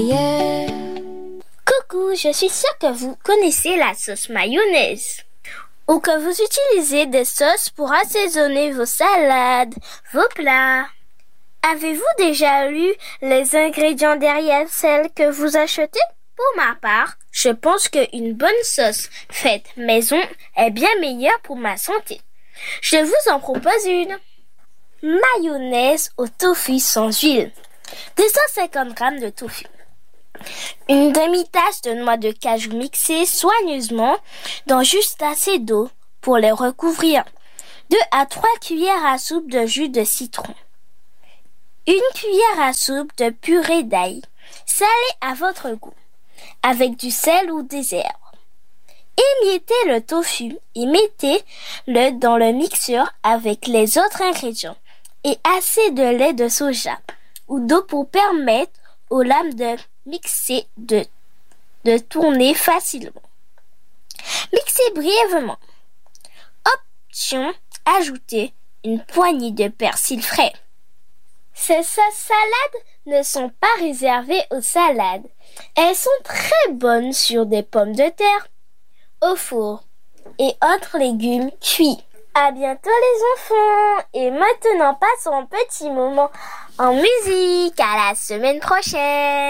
Yeah. Coucou, je suis sûre que vous connaissez la sauce mayonnaise ou que vous utilisez des sauces pour assaisonner vos salades, vos plats. Avez-vous déjà lu les ingrédients derrière celles que vous achetez? Pour ma part, je pense qu'une bonne sauce faite maison est bien meilleure pour ma santé. Je vous en propose une. Mayonnaise au tofu sans huile. 250 g de tofu. Une demi-tasse de noix de cajou mixées soigneusement dans juste assez d'eau pour les recouvrir. 2 à 3 cuillères à soupe de jus de citron. 1 cuillère à soupe de purée d'ail, salée à votre goût, avec du sel ou des herbes. Émiettez le tofu et mettez-le dans le mixeur avec les autres ingrédients et assez de lait de soja ou d'eau pour permettre aux lames de mixer de tourner facilement. Mixez brièvement. Option, ajoutez une poignée de persil frais. Ces sauces salades ne sont pas réservées aux salades. Elles sont très bonnes sur des pommes de terre, au four et autres légumes cuits. À bientôt les enfants! Et maintenant passons un petit moment en musique. À la semaine prochaine!